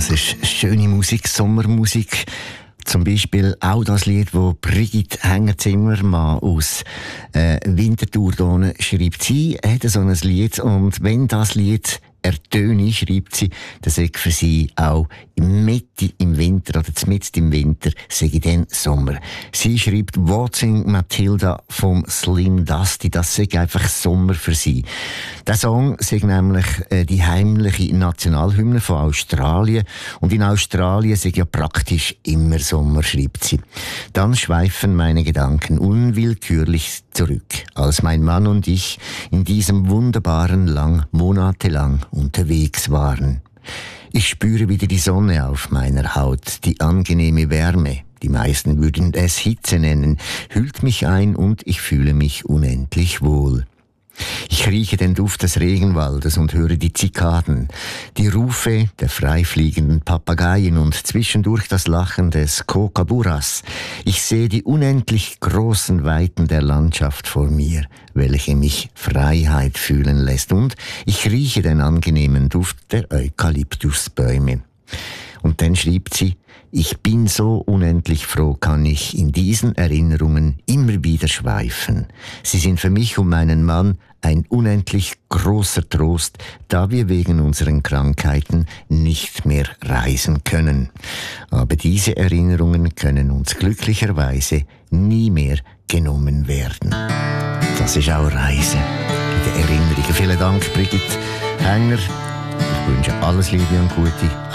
Das ist schöne Musik, Sommermusik. Zum Beispiel auch das Lied, das Brigitte Hänger-Zimmermann aus Winterthur schreibt. Sie hat so ein Lied, und wenn das Lied ertöne, schreibt sie, dann sei für sie auch Mitte im Winter oder mitten im Winter sei dann Sommer. Sie schreibt Waltzing Matilda vom Slim Dusty, das sei einfach Sommer für sie. Der Song sei nämlich die heimliche Nationalhymne von Australien, und in Australien sei ja praktisch immer Sommer, schreibt sie. Dann schweifen meine Gedanken unwillkürlich zurück, als mein Mann und ich in diesem wunderbaren Land monatelang unterwegs waren. Ich spüre wieder die Sonne auf meiner Haut, die angenehme Wärme, die meisten würden es Hitze nennen, hüllt mich ein und ich fühle mich unendlich wohl. Ich rieche den Duft des Regenwaldes und höre die Zikaden, die Rufe der freifliegenden Papageien und zwischendurch das Lachen des Kookaburras. Ich sehe die unendlich großen Weiten der Landschaft vor mir, welche mich Freiheit fühlen lässt, und ich rieche den angenehmen Duft der Eukalyptusbäume. Und dann schreibt sie: Ich bin so unendlich froh, kann ich in diesen Erinnerungen immer wieder schweifen. Sie sind für mich und meinen Mann ein unendlich großer Trost, da wir wegen unseren Krankheiten nicht mehr reisen können. Aber diese Erinnerungen können uns glücklicherweise nie mehr genommen werden. Das ist auch Reisen in den Erinnerungen. Vielen Dank, Brigitte Hänger. Ich wünsche alles Liebe und Gute.